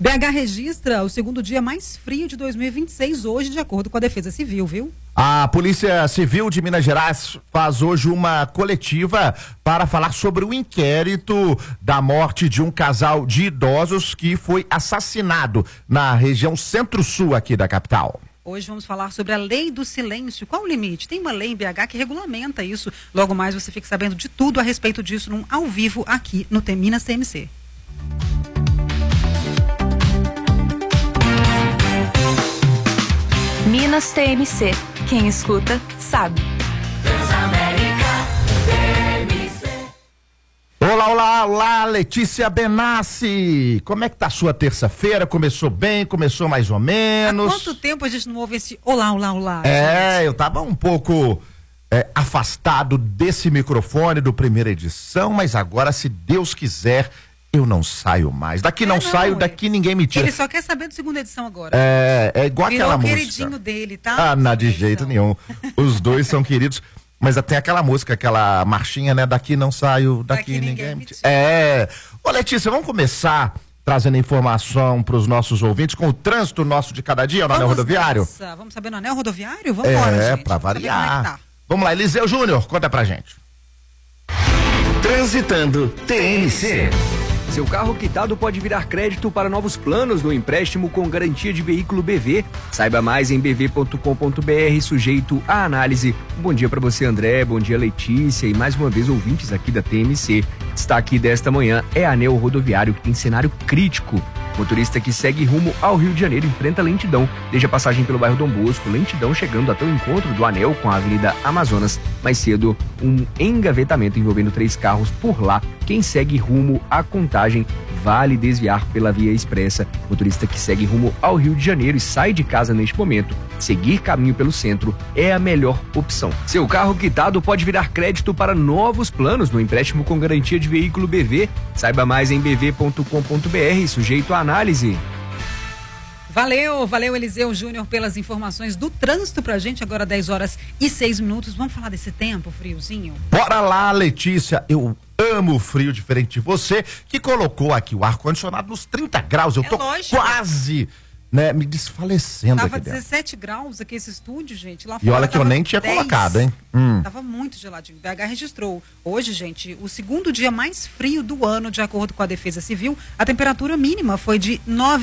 BH registra o segundo dia mais frio de 2026 hoje, de acordo com a Defesa Civil, viu? A Polícia Civil de Minas Gerais faz hoje uma coletiva para falar sobre o inquérito da morte de um casal de idosos que foi assassinado na região centro-sul aqui da capital. Hoje vamos falar sobre a lei do silêncio. Qual o limite? Tem uma lei em BH que regulamenta isso. Logo mais você fica sabendo de tudo a respeito disso num ao vivo aqui no Minas TMC. Minas TMC. Quem escuta, sabe. Olá, Letícia Benassi. Como é que tá a sua terça-feira? Começou bem? Começou mais ou menos? Há quanto tempo a gente não ouve esse olá? Gente? Eu tava um pouco afastado desse microfone do primeira edição, mas agora, se Deus quiser, eu não saio mais. Daqui não saio, daqui ninguém me tira. Ele só quer saber do segunda edição agora. É igual aquela música. Virou o queridinho dele, tá? Não, de jeito nenhum. Os dois são queridos. Mas tem aquela música, aquela marchinha, né? Daqui não saio, daqui ninguém me tira. Ô, Letícia, vamos começar trazendo informação para os nossos ouvintes com o trânsito nosso de cada dia no anel rodoviário? Vamos saber no anel rodoviário? Vamos embora, gente. Pra variar. Vamos lá, Eliseu Júnior, conta pra gente. Transitando TMC. Seu carro quitado pode virar crédito para novos planos no empréstimo com garantia de veículo BV. Saiba mais em bv.com.br, sujeito à análise. Bom dia para você, André. Bom dia, Letícia. E mais uma vez, ouvintes aqui da TMC. Destaque desta manhã é anel rodoviário que tem cenário crítico. Motorista que segue rumo ao Rio de Janeiro enfrenta lentidão desde a passagem pelo bairro Dom Bosco, lentidão chegando até o encontro do anel com a Avenida Amazonas. Mais cedo, um engavetamento envolvendo 3 carros por lá. Quem segue rumo à Contagem vale desviar pela via expressa. Motorista que segue rumo ao Rio de Janeiro e sai de casa neste momento, seguir caminho pelo centro é a melhor opção. Seu carro quitado pode virar crédito para novos planos no empréstimo com garantia de veículo BV. Saiba mais em bv.com.br, sujeito à análise. Valeu, Eliseu Júnior, pelas informações do trânsito pra gente, agora 10h06. Vamos falar desse tempo friozinho? Bora lá, Letícia, eu amo o frio, diferente de você, que colocou aqui o ar-condicionado nos 30 graus, eu tô quase, né, me desfalecendo Tava aqui dentro. 17 graus aqui esse estúdio, gente, lá E fora olha que eu nem tinha 10. colocado, hein? Tava muito geladinho. BH registrou hoje, gente, o segundo dia mais frio do ano, de acordo com a Defesa Civil. A temperatura mínima foi de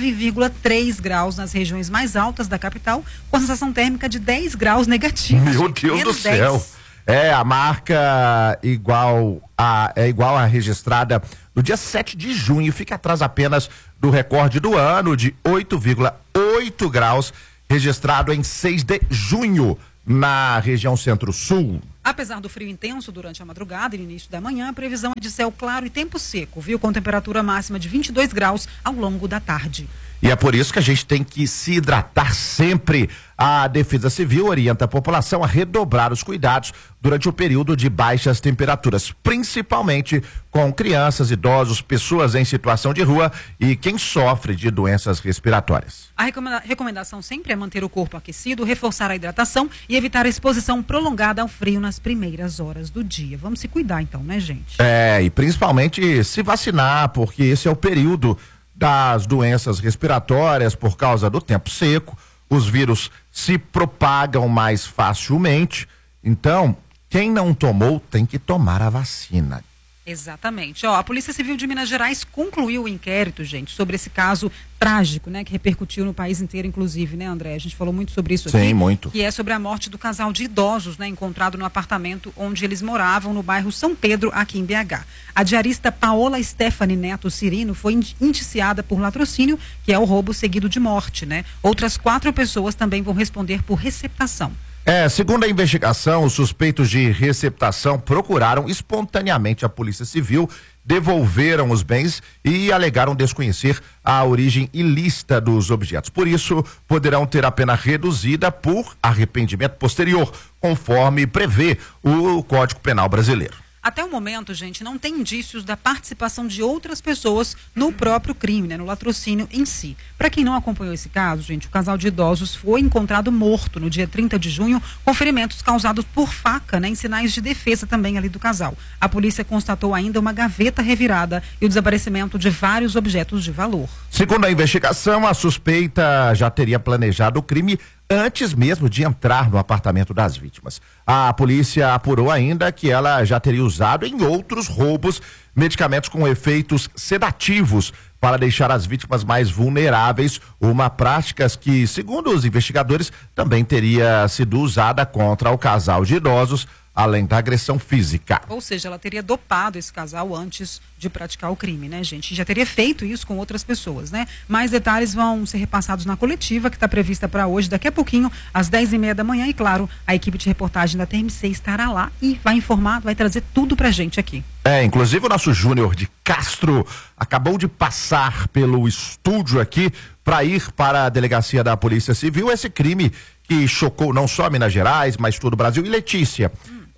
9,3 graus nas regiões mais altas da capital, com a sensação térmica de 10 graus negativos. Meu Deus do céu! A marca igual a registrada no dia 7 de junho, fica atrás apenas do recorde do ano de 8,8 graus, registrado em 6 de junho na região centro-sul. Apesar do frio intenso durante a madrugada e no início da manhã, a previsão é de céu claro e tempo seco, viu? Com temperatura máxima de 22 graus ao longo da tarde. E é por isso que a gente tem que se hidratar sempre. A Defesa Civil orienta a população a redobrar os cuidados durante o período de baixas temperaturas, principalmente com crianças, idosos, pessoas em situação de rua e quem sofre de doenças respiratórias. A recomendação sempre é manter o corpo aquecido, reforçar a hidratação e evitar a exposição prolongada ao frio nas primeiras horas do dia. Vamos se cuidar então, né, gente? E principalmente se vacinar, porque esse é o período das doenças respiratórias por causa do tempo seco. Os vírus se propagam mais facilmente. Então, quem não tomou tem que tomar a vacina. Exatamente. A Polícia Civil de Minas Gerais concluiu o inquérito, gente, sobre esse caso trágico, né, que repercutiu no país inteiro, inclusive, né, André? A gente falou muito sobre isso aqui. Sim, muito. Que é sobre a morte do casal de idosos, né, encontrado no apartamento onde eles moravam, no bairro São Pedro, aqui em BH. A diarista Paola Stephanie Neto Cirino foi indiciada por latrocínio, que é o roubo seguido de morte, né? Outras 4 pessoas também vão responder por receptação. Segundo a investigação, os suspeitos de receptação procuraram espontaneamente a Polícia Civil, devolveram os bens e alegaram desconhecer a origem ilícita dos objetos. Por isso, poderão ter a pena reduzida por arrependimento posterior, conforme prevê o Código Penal brasileiro. Até o momento, gente, não tem indícios da participação de outras pessoas no próprio crime, né, no latrocínio em si. Para quem não acompanhou esse caso, gente, o casal de idosos foi encontrado morto no dia 30 de junho com ferimentos causados por faca, né, em sinais de defesa também ali do casal. A polícia constatou ainda uma gaveta revirada e o desaparecimento de vários objetos de valor. Segundo a investigação, a suspeita já teria planejado o crime antes mesmo de entrar no apartamento das vítimas. A polícia apurou ainda que ela já teria usado em outros roubos medicamentos com efeitos sedativos para deixar as vítimas mais vulneráveis, uma prática que, segundo os investigadores, também teria sido usada contra o casal de idosos, além da agressão física. Ou seja, ela teria dopado esse casal antes de praticar o crime, né, gente? Já teria feito isso com outras pessoas, né? Mais detalhes vão ser repassados na coletiva que está prevista para hoje, daqui a pouquinho, às 10:30 da manhã. E claro, a equipe de reportagem da TMC estará lá e vai informar, vai trazer tudo pra gente aqui. Inclusive o nosso Júnior de Castro acabou de passar pelo estúdio aqui para ir para a delegacia da Polícia Civil. Esse crime que chocou não só Minas Gerais, mas todo o Brasil. E Letícia,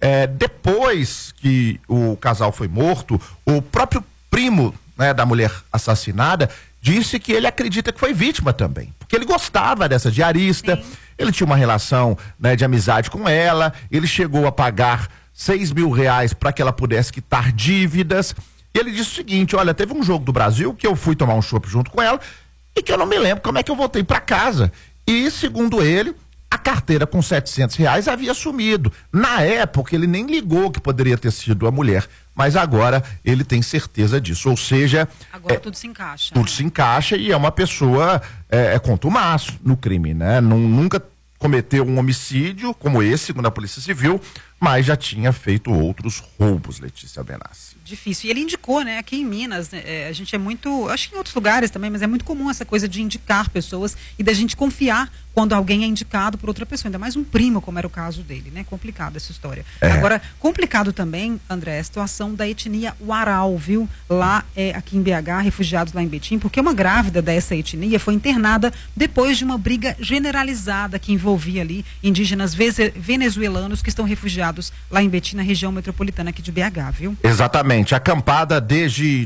depois que o casal foi morto, o próprio primo, né, da mulher assassinada disse que ele acredita que foi vítima também, porque ele gostava dessa diarista. Sim. Ele tinha uma relação, né, de amizade com ela, ele chegou a pagar R$6.000 para que ela pudesse quitar dívidas. E ele disse o seguinte: olha, teve um jogo do Brasil que eu fui tomar um chopp junto com ela e que eu não me lembro como é que eu voltei para casa. E segundo ele, a carteira com R$700 havia sumido. Na época ele nem ligou que poderia ter sido a mulher, mas agora ele tem certeza disso. Ou seja, agora tudo se encaixa. Tudo se encaixa e é uma pessoa contumaço no crime, né? Nunca cometeu um homicídio como esse, segundo a Polícia Civil, mas já tinha feito outros roubos, Letícia Benassi. Difícil. E ele indicou, né, aqui em Minas, né, a gente é muito, acho que em outros lugares também, mas é muito comum essa coisa de indicar pessoas e da gente confiar quando alguém é indicado por outra pessoa, ainda mais um primo, como era o caso dele, né? Complicado essa história. Agora, complicado também, André, a situação da etnia Uaral, viu? Lá, aqui em BH, refugiados lá em Betim, porque uma grávida dessa etnia foi internada depois de uma briga generalizada que envolvia ali indígenas venezuelanos que estão refugiados lá em Betim, na região metropolitana aqui de BH, viu? Exatamente. Acampada desde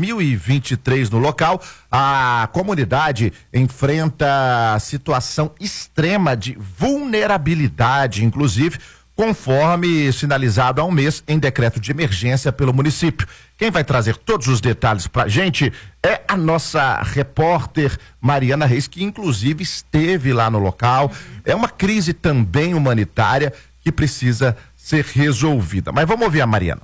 2023 no local, a comunidade enfrenta situação extrema de vulnerabilidade, inclusive, conforme sinalizado há um mês em decreto de emergência pelo município. Quem vai trazer todos os detalhes pra gente é a nossa repórter Mariana Reis, que inclusive esteve lá no local. É uma crise também humanitária que precisa ser resolvida. Mas vamos ouvir a Mariana.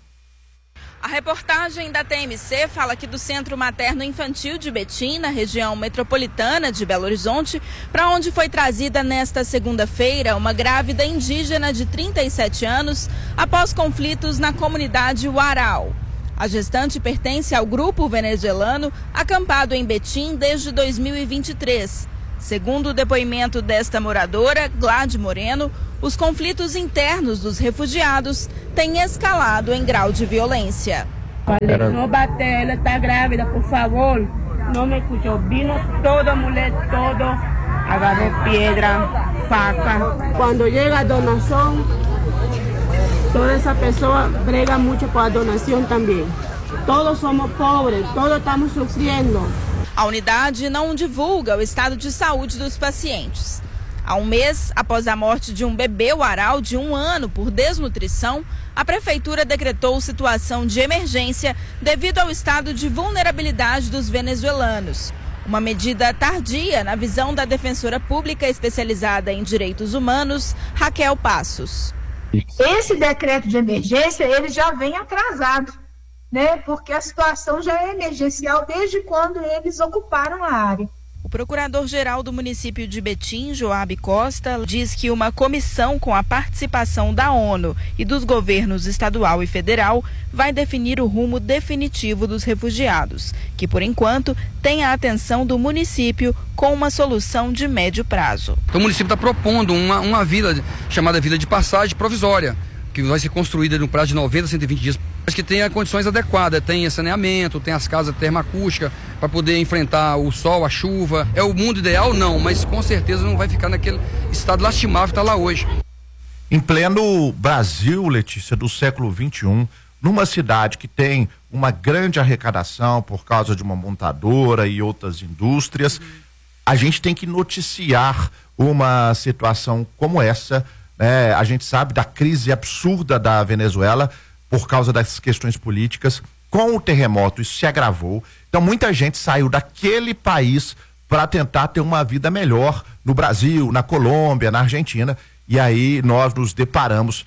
A reportagem da TMC fala aqui do Centro Materno Infantil de Betim, na região metropolitana de Belo Horizonte, para onde foi trazida nesta segunda-feira uma grávida indígena de 37 anos após conflitos na comunidade Uaral. A gestante pertence ao grupo venezuelano acampado em Betim desde 2023. Segundo o depoimento desta moradora, Glade Moreno, os conflitos internos dos refugiados têm escalado em grau de violência. Não bater, ela está grávida, por favor. Não me escutou. Vino toda mulher, todo, agarrou pedra, faca. Quando chega a donação, toda essa pessoa brega muito com a donação também. Todos somos pobres, todos estamos sofrendo. A unidade não divulga o estado de saúde dos pacientes. Há um mês, após a morte de um bebê Uaral de 1 ano por desnutrição, a prefeitura decretou situação de emergência devido ao estado de vulnerabilidade dos venezuelanos. Uma medida tardia na visão da defensora pública especializada em direitos humanos, Raquel Passos. Esse decreto de emergência, ele já vem atrasado, né? Porque a situação já é emergencial desde quando eles ocuparam a área. O procurador-geral do município de Betim, Joabe Costa, diz que uma comissão com a participação da ONU e dos governos estadual e federal vai definir o rumo definitivo dos refugiados, que por enquanto tem a atenção do município com uma solução de médio prazo. Então o município está propondo uma vila chamada Vila de Passagem Provisória, que vai ser construída no prazo de 90 a 120 dias, mas que tenha condições adequadas, tem saneamento, tem as casas termoacústicas para poder enfrentar o sol, a chuva. É o mundo ideal? Não, mas com certeza não vai ficar naquele estado lastimável que está lá hoje. Em pleno Brasil, Letícia, do século XXI, numa cidade que tem uma grande arrecadação por causa de uma montadora e outras indústrias, a gente tem que noticiar uma situação como essa, né? A gente sabe da crise absurda da Venezuela por causa das questões políticas. Com o terremoto isso se agravou, então muita gente saiu daquele país para tentar ter uma vida melhor no Brasil, na Colômbia, na Argentina, e aí nós nos deparamos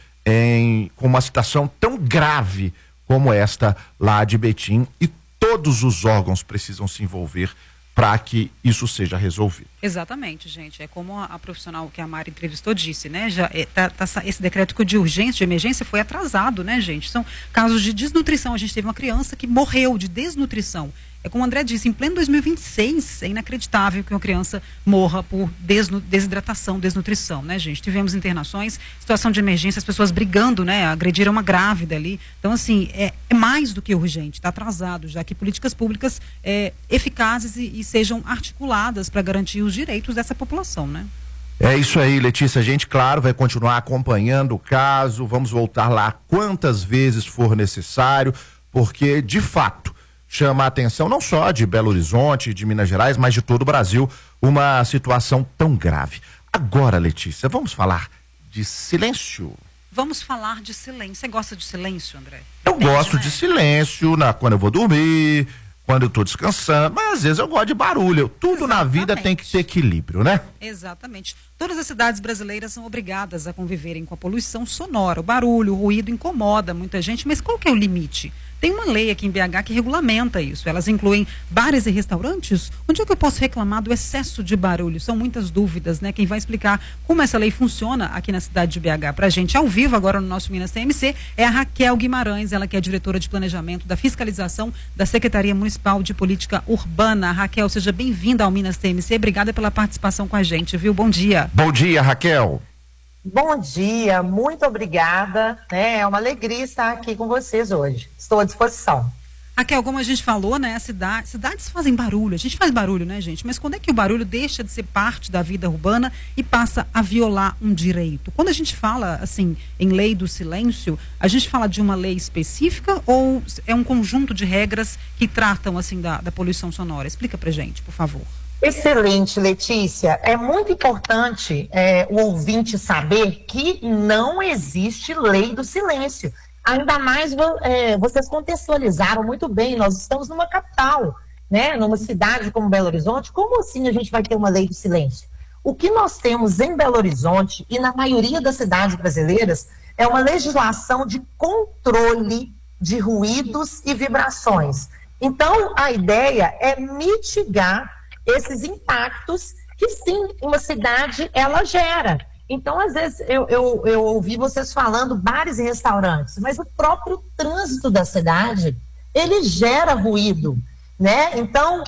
com uma situação tão grave como esta lá de Betim, e todos os órgãos precisam se envolver para que isso seja resolvido. Exatamente, gente. É como a profissional que a Mari entrevistou disse, né? Esse decreto de urgência, de emergência foi atrasado, né, gente? São casos de desnutrição. A gente teve uma criança que morreu de desnutrição. É como o André disse, em pleno 2026, é inacreditável que uma criança morra por desidratação, desnutrição, né, gente? Tivemos internações, situação de emergência, as pessoas brigando, né? Agrediram uma grávida ali. Então, assim, é mais do que urgente, está atrasado, já que políticas públicas eficazes e sejam articuladas para garantir os direitos dessa população, né? É isso aí, Letícia. A gente, claro, vai continuar acompanhando o caso, vamos voltar lá quantas vezes for necessário, porque, de fato, chama a atenção não só de Belo Horizonte, de Minas Gerais, mas de todo o Brasil, uma situação tão grave. Agora, Letícia, vamos falar de silêncio. Vamos falar de silêncio. Você gosta de silêncio, André? Eu gosto de silêncio quando eu vou dormir, quando eu estou descansando, mas às vezes eu gosto de barulho. Tudo na vida tem que ter equilíbrio, né? Exatamente. Todas as cidades brasileiras são obrigadas a conviverem com a poluição sonora. O barulho, o ruído incomoda muita gente, mas qual que é o limite? Tem uma lei aqui em BH que regulamenta isso. Elas incluem bares e restaurantes. Onde é que eu posso reclamar do excesso de barulho? São muitas dúvidas, né? Quem vai explicar como essa lei funciona aqui na cidade de BH pra gente ao vivo agora no nosso Minas TMC é a Raquel Guimarães, ela que é diretora de planejamento da fiscalização da Secretaria Municipal de Política Urbana. Raquel, seja bem-vinda ao Minas TMC. Obrigada pela participação com a gente, viu? Bom dia. Bom dia, Raquel. Bom dia, muito obrigada, né? É uma alegria estar aqui com vocês hoje. Estou à disposição. Raquel, como a gente falou, né? Cidades fazem barulho, a gente faz barulho, né, gente? Mas quando é que o barulho deixa de ser parte da vida urbana e passa a violar um direito? Quando a gente fala, assim, em lei do silêncio, a gente fala de uma lei específica ou é um conjunto de regras que tratam, assim, da poluição sonora? Explica pra gente, por favor. Excelente, Letícia. É muito importante o ouvinte saber que não existe lei do silêncio. Ainda mais vocês contextualizaram muito bem, nós estamos numa capital, né? Numa cidade como Belo Horizonte. Como assim a gente vai ter uma lei do silêncio? O que nós temos em Belo Horizonte e na maioria das cidades brasileiras é uma legislação de controle de ruídos e vibrações. Então, a ideia é mitigar esses impactos que sim, uma cidade ela gera. Então, às vezes, eu ouvi vocês falando bares e restaurantes, mas o próprio trânsito da cidade, ele gera ruído, né? Então,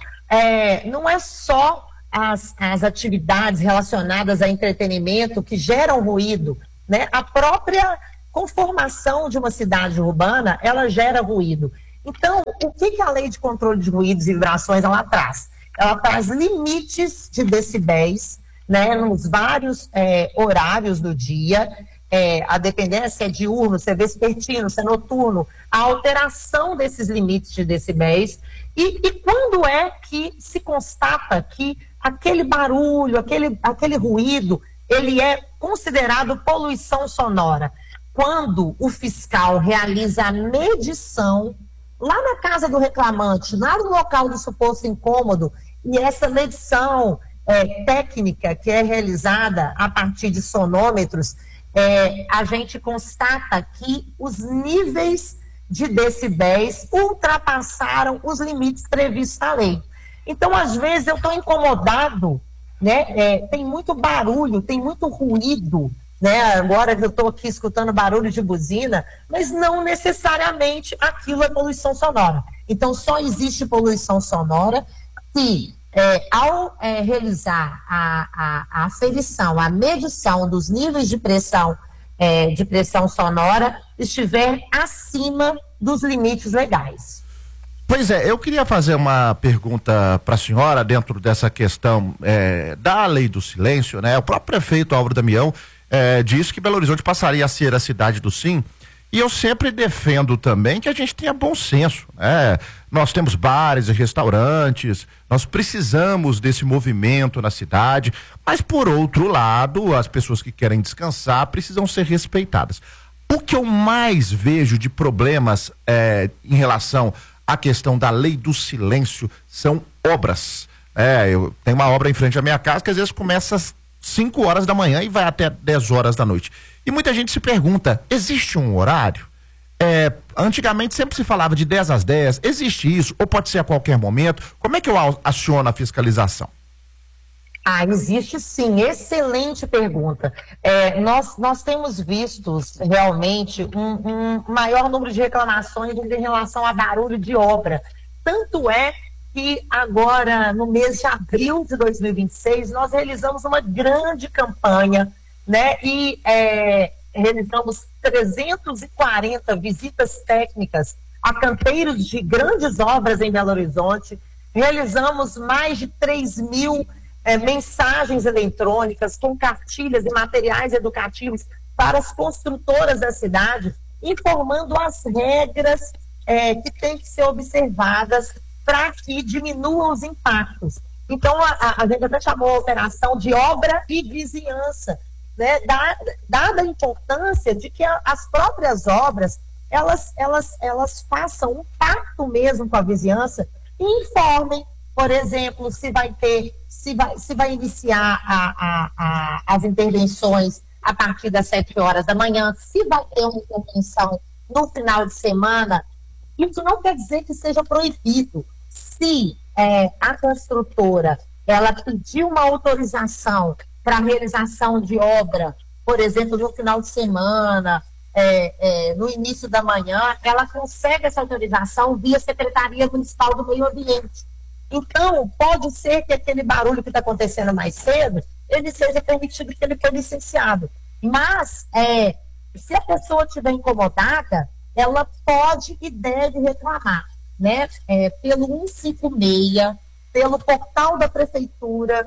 não é só as atividades relacionadas a entretenimento que geram ruído, né? A própria conformação de uma cidade urbana, ela gera ruído. Então, o que a lei de controle de ruídos e vibrações ela traz? Ela traz limites de decibéis, né, nos vários horários do dia, a dependência se é diurno, se é vespertino, se é noturno, a alteração desses limites de decibéis e quando é que se constata que aquele barulho, aquele ruído, ele é considerado poluição sonora. Quando o fiscal realiza a medição lá na casa do reclamante, lá no local do suposto incômodo, e essa medição técnica que é realizada a partir de sonômetros, a gente constata que os níveis de decibéis ultrapassaram os limites previstos na lei. Então, às vezes, eu estou incomodado, né? Tem muito barulho, tem muito ruído, né? Agora eu estou aqui escutando barulho de buzina, mas não necessariamente aquilo é poluição sonora. Então, só existe poluição sonora se, ao realizar a aferição, a medição dos níveis de pressão sonora, estiver acima dos limites legais. Pois é, eu queria fazer uma pergunta para a senhora dentro dessa questão da lei do silêncio, né? O próprio prefeito Álvaro Damião disse que Belo Horizonte passaria a ser a cidade do sim, E eu sempre defendo também que a gente tenha bom senso, né? Nós temos bares e restaurantes, nós precisamos desse movimento na cidade, mas por outro lado, as pessoas que querem descansar precisam ser respeitadas. O que eu mais vejo de problemas em relação à questão da lei do silêncio são obras. Eu tenho uma obra em frente à minha casa que às vezes começa às 5 horas da manhã e vai até 10 horas da noite. E muita gente se pergunta, existe um horário? Antigamente sempre se falava de 10 às 10, existe isso? Ou pode ser a qualquer momento? Como é que eu aciono a fiscalização? Existe sim, excelente pergunta. Nós temos visto realmente um maior número de reclamações em relação a barulho de obra. Tanto é que agora, no mês de abril de 2026, nós realizamos uma grande campanha, né? E realizamos 340 visitas técnicas a canteiros de grandes obras em Belo Horizonte, realizamos mais de 3.000 mensagens eletrônicas com cartilhas e materiais educativos para as construtoras da cidade, informando as regras que têm que ser observadas para que diminuam os impactos. Então, a gente até chamou a operação de obra e vizinhança, né? Dada a importância de que as próprias obras, elas façam um pacto mesmo com a vizinhança e informem, por exemplo, se vai iniciar as intervenções a partir das 7 horas da manhã, se vai ter uma intervenção no final de semana. Isso não quer dizer que seja proibido. Se a construtora ela pediu uma autorização para a realização de obra, por exemplo, no final de semana, no início da manhã, ela consegue essa autorização via Secretaria Municipal do Meio Ambiente. Então, pode ser que aquele barulho que está acontecendo mais cedo, ele seja permitido que ele foi licenciado. Mas, se a pessoa estiver incomodada, ela pode e deve reclamar, né? Pelo 156, pelo portal da prefeitura,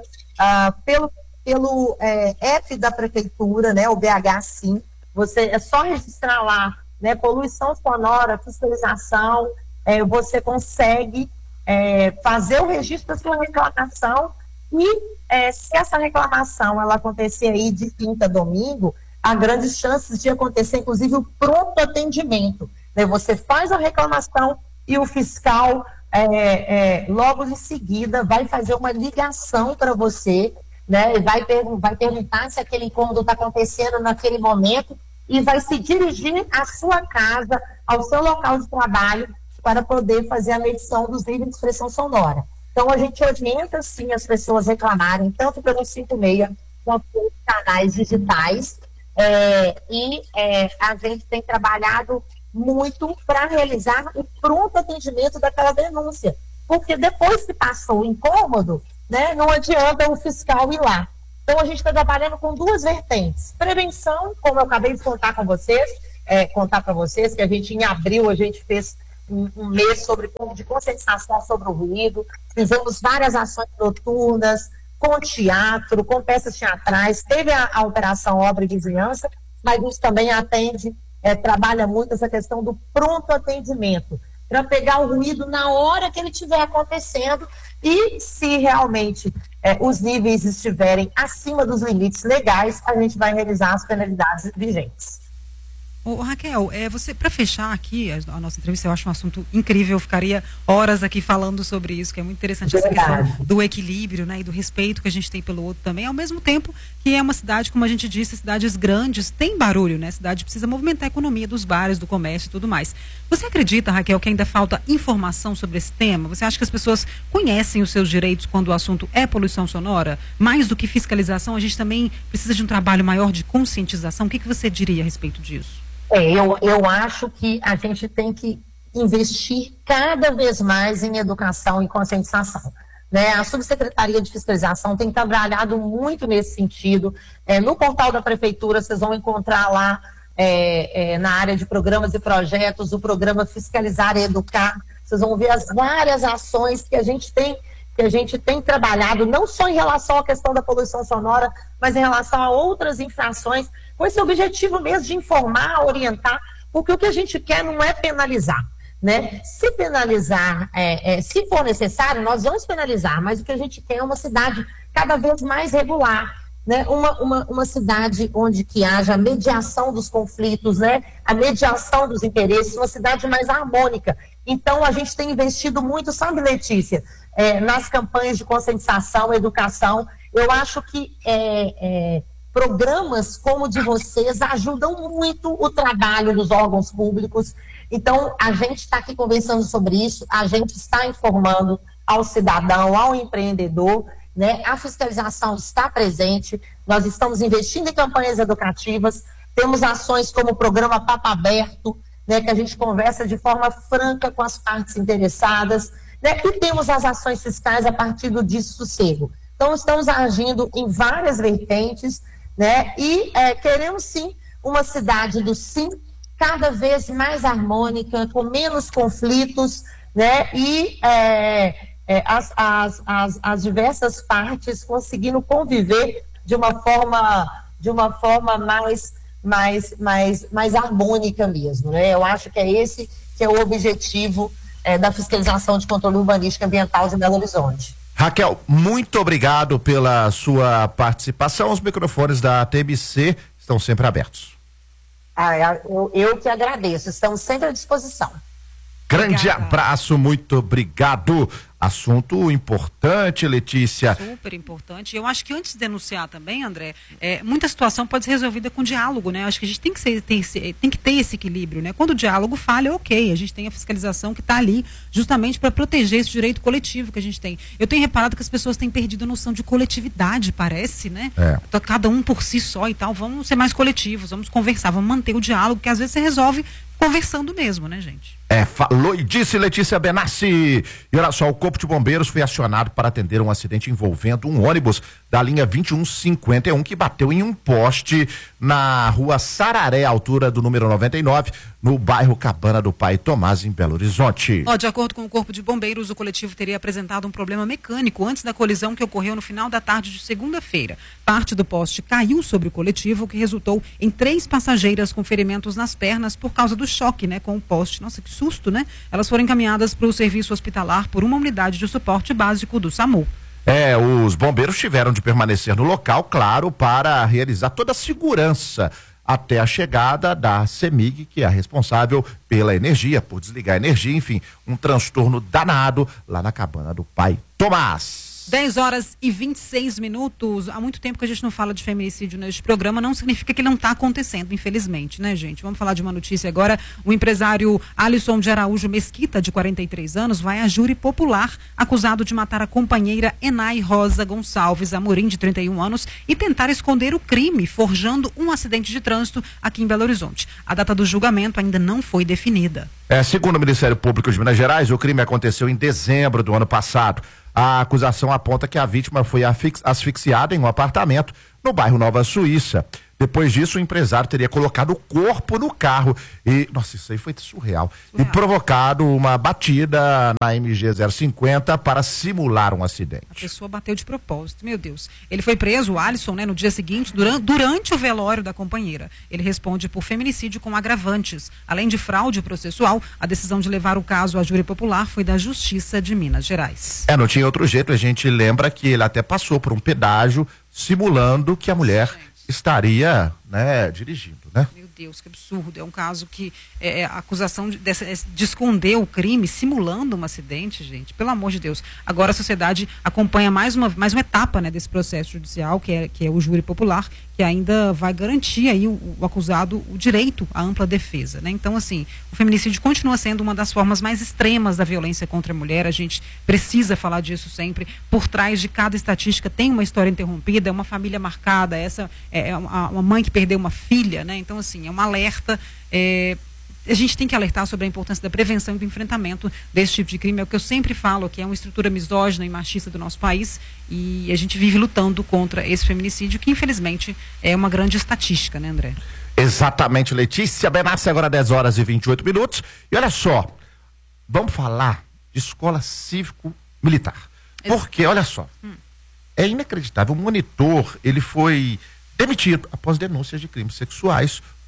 pelo app da prefeitura, né? O BH Sim. É só registrar lá, né? Poluição sonora, fiscalização, você consegue fazer o registro da sua reclamação e se essa reclamação ela acontecer aí de quinta a domingo, há grandes chances de acontecer, inclusive, o pronto atendimento, né? Você faz a reclamação e o fiscal logo em seguida vai fazer uma ligação para você, né? Vai perguntar se aquele incômodo está acontecendo naquele momento e vai se dirigir à sua casa, ao seu local de trabalho, para poder fazer a medição dos níveis de expressão sonora. Então, a gente orienta, sim, as pessoas reclamarem, tanto pelo 56 quanto pelos canais digitais, a gente tem trabalhado muito para realizar o pronto atendimento daquela denúncia, porque depois que passou o incômodo, né, não adianta o fiscal ir lá. Então, a gente está trabalhando com duas vertentes. Prevenção, como eu acabei de contar com vocês, contar para vocês, que a gente, em abril, a gente fez um mês de conscientização sobre o ruído, fizemos várias ações noturnas, com teatro, com peças teatrais, teve a operação Obra e Vizinhança, mas a gente também trabalha muito essa questão do pronto atendimento, para pegar o ruído na hora que ele estiver acontecendo e se realmente os níveis estiverem acima dos limites legais, a gente vai realizar as penalidades vigentes. Raquel, você, para fechar aqui a nossa entrevista, eu acho um assunto incrível, eu ficaria horas aqui falando sobre isso, que é muito interessante, essa questão do equilíbrio, né, e do respeito que a gente tem pelo outro também, ao mesmo tempo que é uma cidade, como a gente disse, cidades grandes tem barulho, né, a cidade precisa movimentar a economia dos bares, do comércio e tudo mais. Você acredita, Raquel, que ainda falta informação sobre esse tema? Você acha que as pessoas conhecem os seus direitos quando o assunto é poluição sonora? Mais do que fiscalização, a gente também precisa de um trabalho maior de conscientização? O que você diria a respeito disso? Eu acho que a gente tem que investir cada vez mais em educação e conscientização, né? A Subsecretaria de Fiscalização tem trabalhado muito nesse sentido. No portal da Prefeitura, vocês vão encontrar lá, na área de programas e projetos, o programa Fiscalizar e Educar. Vocês vão ver as várias ações que a gente tem trabalhado, não só em relação à questão da poluição sonora, mas em relação a outras infrações, com esse objetivo mesmo de informar, orientar, porque o que a gente quer não é penalizar, né? Se penalizar, se for necessário, nós vamos penalizar, mas o que a gente quer é uma cidade cada vez mais regular, né? Uma cidade onde que haja a mediação dos conflitos, né? A mediação dos interesses, uma cidade mais harmônica. Então, a gente tem investido muito, sabe, Letícia, nas campanhas de conscientização, educação. Eu acho que programas como o de vocês ajudam muito o trabalho dos órgãos públicos. Então, a gente está aqui conversando sobre isso, a gente está informando ao cidadão, ao empreendedor, né? A fiscalização está presente, nós estamos investindo em campanhas educativas, temos ações como o programa Papo Aberto, né, que a gente conversa de forma franca com as partes interessadas, né, e temos as ações fiscais a partir do Dessossego. Então, estamos agindo em várias vertentes, né, e queremos sim uma cidade do sim cada vez mais harmônica, com menos conflitos, né, e as diversas partes conseguindo conviver de uma forma mais harmônica mesmo, né? Eu acho que é esse que é o objetivo da fiscalização de controle urbanístico e ambiental de Belo Horizonte. Raquel, muito obrigado pela sua participação. Os microfones da TMC estão sempre abertos. Eu que agradeço, estamos sempre à disposição. Grande abraço, muito obrigado. Assunto importante, Letícia. Super importante. Eu acho que antes de denunciar também, André, muita situação pode ser resolvida com diálogo, né? Eu acho que a gente tem que ter esse equilíbrio, né? Quando o diálogo falha, ok. A gente tem a fiscalização que está ali justamente para proteger esse direito coletivo que a gente tem. Eu tenho reparado que as pessoas têm perdido a noção de coletividade, parece, né? Então, cada um por si só e tal. Vamos ser mais coletivos, vamos conversar, vamos manter o diálogo, que às vezes você resolve conversando mesmo, né, gente? Falou e disse Letícia Benassi. E olha só, o Corpo de Bombeiros foi acionado para atender um acidente envolvendo um ônibus da linha 2151 que bateu em um poste na rua Sararé, altura do número 99, no bairro Cabana do Pai Tomás, em Belo Horizonte. De acordo com o Corpo de Bombeiros, o coletivo teria apresentado um problema mecânico antes da colisão que ocorreu no final da tarde de segunda-feira. Parte do poste caiu sobre o coletivo, o que resultou em 3 passageiras com ferimentos nas pernas por causa do choque, né, com o poste. Nossa, que susto, né? Elas foram encaminhadas para o serviço hospitalar por uma unidade de suporte básico do SAMU. Os bombeiros tiveram de permanecer no local, claro, para realizar toda a segurança até a chegada da CEMIG, que é a responsável pela energia, por desligar a energia, enfim, um transtorno danado lá na Cabana do Pai Tomás. 10h26. Há muito tempo que a gente não fala de feminicídio neste programa, não significa que ele não está acontecendo, infelizmente, né, gente? Vamos falar de uma notícia agora. O empresário Alisson de Araújo Mesquita, de 43 anos, vai a júri popular, acusado de matar a companheira Enay Rosa Gonçalves Amorim, de 31 anos, e tentar esconder o crime, forjando um acidente de trânsito aqui em Belo Horizonte. A data do julgamento ainda não foi definida. Segundo o Ministério Público de Minas Gerais, o crime aconteceu em dezembro do ano passado. A acusação aponta que a vítima foi asfixiada em um apartamento no bairro Nova Suíça. Depois disso, o empresário teria colocado o corpo no carro e, nossa, isso aí foi surreal. E provocado uma batida na MG 050 para simular um acidente. A pessoa bateu de propósito, meu Deus. Ele foi preso, o Alisson, né, no dia seguinte, durante o velório da companheira. Ele responde por feminicídio com agravantes. Além de fraude processual, a decisão de levar o caso à júri popular foi da Justiça de Minas Gerais. Não tinha outro jeito. A gente lembra que ele até passou por um pedágio simulando que a mulher estaria, né, dirigindo, né? Meu Deus, que absurdo. É um caso que a acusação de esconder o crime, simulando um acidente, gente, pelo amor de Deus. Agora a sociedade acompanha mais uma etapa, né, desse processo judicial, que é o júri popular, que ainda vai garantir aí o acusado o direito à ampla defesa, né? Então, assim, o feminicídio continua sendo uma das formas mais extremas da violência contra a mulher. A gente precisa falar disso sempre. Por trás de cada estatística tem uma história interrompida, é uma família marcada, essa é uma mãe que perdeu uma filha, né? Então, assim, é um alerta. A gente tem que alertar sobre a importância da prevenção e do enfrentamento desse tipo de crime. É o que eu sempre falo, que é uma estrutura misógina e machista do nosso país, e a gente vive lutando contra esse feminicídio, que infelizmente é uma grande estatística, né, André? Exatamente, Letícia Benassi, agora 10h28. E olha só, vamos falar de escola cívico-militar. Porque, olha só, é inacreditável, o monitor, ele foi demitido após denúncias de crimes sexuais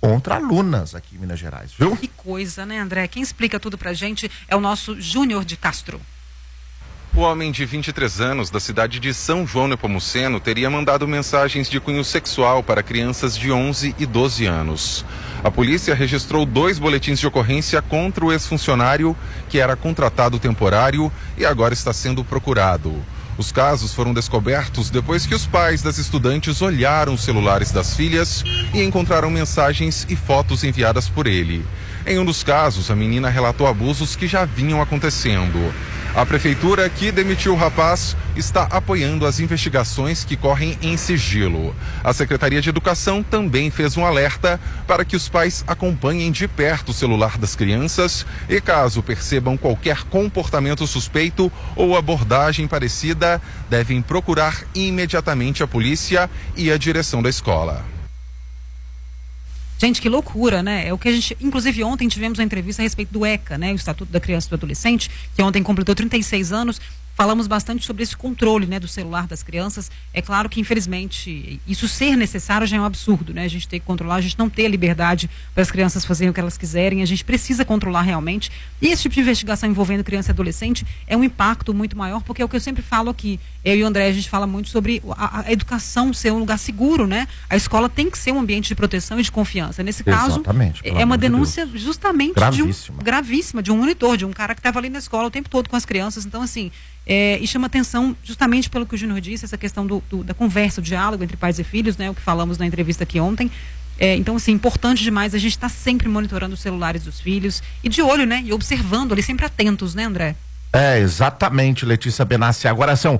contra alunas aqui em Minas Gerais, viu? Que coisa, né, André? Quem explica tudo pra gente é o nosso Júnior de Castro. O homem de 23 anos da cidade de São João Nepomuceno teria mandado mensagens de cunho sexual para crianças de 11 e 12 anos. A polícia registrou 2 boletins de ocorrência contra o ex-funcionário, que era contratado temporário e agora está sendo procurado. Os casos foram descobertos depois que os pais das estudantes olharam os celulares das filhas e encontraram mensagens e fotos enviadas por ele. Em um dos casos, a menina relatou abusos que já vinham acontecendo. A prefeitura, que demitiu o rapaz, está apoiando as investigações que correm em sigilo. A Secretaria de Educação também fez um alerta para que os pais acompanhem de perto o celular das crianças e, caso percebam qualquer comportamento suspeito ou abordagem parecida, devem procurar imediatamente a polícia e a direção da escola. Gente, que loucura, né? É o que a gente, inclusive ontem tivemos uma entrevista a respeito do ECA, né? O Estatuto da Criança e do Adolescente, que ontem completou 36 anos. Falamos bastante sobre esse controle, né, do celular das crianças. É claro que, infelizmente, isso ser necessário já é um absurdo, né? A gente tem que controlar, a gente não ter a liberdade para as crianças fazerem o que elas quiserem, a gente precisa controlar realmente. E esse tipo de investigação envolvendo criança e adolescente é um impacto muito maior, porque é o que eu sempre falo aqui. Eu e o André, a gente fala muito sobre a educação ser um lugar seguro, né? A escola tem que ser um ambiente de proteção e de confiança. Nesse caso, é uma denúncia justamente gravíssima de um monitor, de um cara que estava ali na escola o tempo todo com as crianças. Então, assim, e chama atenção justamente pelo que o Júnior disse, essa questão da conversa, o diálogo entre pais e filhos, né? O que falamos na entrevista aqui ontem. Então, assim, importante demais a gente estar sempre monitorando os celulares dos filhos e de olho, né? E observando ali, sempre atentos, né, André? Exatamente, Letícia Benassi. Agora são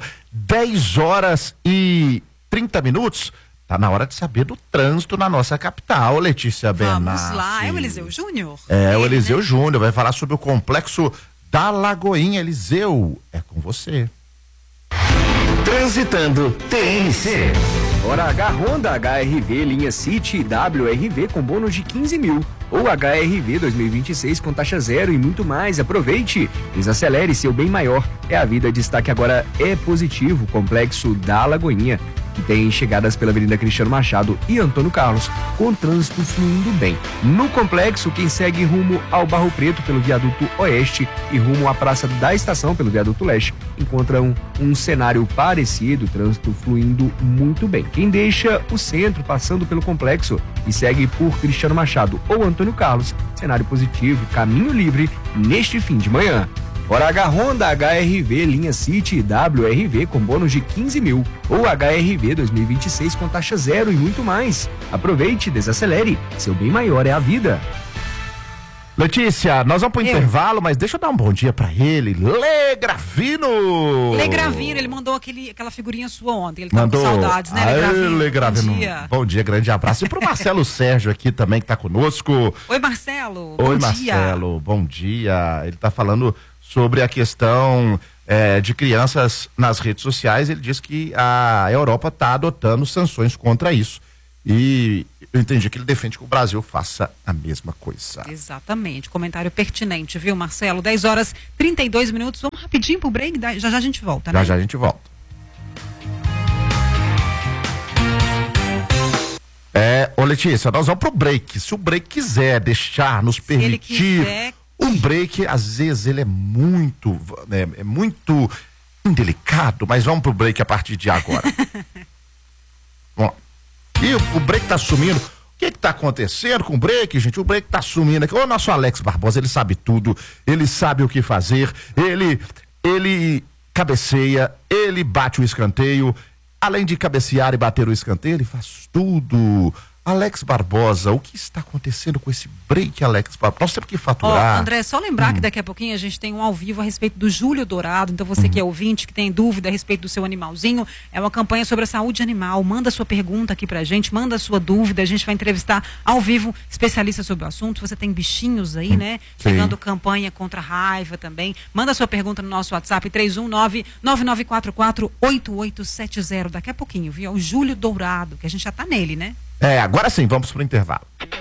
10h30. Tá na hora de saber do trânsito na nossa capital, Letícia Benassi. Vamos lá, é o Eliseu Júnior. O Eliseu, né? Júnior vai falar sobre o complexo da Lagoinha. Eliseu, é com você. Transitando TNC. Hora H Honda HR-V linha City e WR-V com bônus de 15 mil. Ou HR-V 2026 com taxa zero e muito mais. Aproveite. Desacelere seu bem maior. É a vida. Destaque agora é positivo. Complexo da Lagoinha, que tem chegadas pela Avenida Cristiano Machado e Antônio Carlos, com trânsito fluindo bem. No complexo, quem segue rumo ao Barro Preto pelo viaduto Oeste e rumo à Praça da Estação pelo viaduto Leste, encontram um cenário parecido, trânsito fluindo muito bem. Quem deixa o centro passando pelo complexo e segue por Cristiano Machado ou Antônio Carlos, cenário positivo, caminho livre neste fim de manhã. Hora H Honda HR-V linha City e WR-V com bônus de 15 mil. Ou HR-V 2026 com taxa zero e muito mais. Aproveite, desacelere. Seu bem maior é a vida. Letícia, nós vamos pro intervalo, mas deixa eu dar um bom dia pra ele. Lê Gravino! Lê Gravino, ele mandou aquela figurinha sua ontem. Ele tá com saudades, né, Lê Gravino? Lê Gravino. Bom dia, grande abraço. E pro Marcelo Sérgio aqui também, que tá conosco. Oi, Marcelo. Oi, Marcelo. Bom dia. Ele tá falando sobre a questão de crianças nas redes sociais. Ele diz que a Europa está adotando sanções contra isso. E eu entendi que ele defende que o Brasil faça a mesma coisa. Exatamente. Comentário pertinente, viu, Marcelo? 10h32. Vamos rapidinho pro break, já já a gente volta, né? Já a gente volta. Ô Letícia, nós vamos pro break. Se o break quiser deixar, nos permitir... O break, às vezes, ele é muito indelicado, mas vamos pro break a partir de agora. Bom, e o break tá sumindo. O que tá acontecendo com o break, gente? O break tá sumindo aqui. O nosso Alex Barbosa, ele sabe tudo, ele sabe o que fazer, ele cabeceia, ele bate o escanteio. Além de cabecear e bater o escanteio, ele faz tudo. Alex Barbosa, o que está acontecendo com esse break, Alex Barbosa? Nós temos que faturar. André, só lembrar que daqui a pouquinho a gente tem um ao vivo a respeito do Júlio Dourado. Então você que é ouvinte, que tem dúvida a respeito do seu animalzinho, é uma campanha sobre a saúde animal. Manda sua pergunta aqui pra gente, manda sua dúvida. A gente vai entrevistar ao vivo especialistas sobre o assunto. Você tem bichinhos aí, né? Chegando campanha contra a raiva também. Manda sua pergunta no nosso WhatsApp 319-9944-8870. Daqui a pouquinho, viu? O Júlio Dourado, que a gente já tá nele, né? Agora sim, vamos pro intervalo.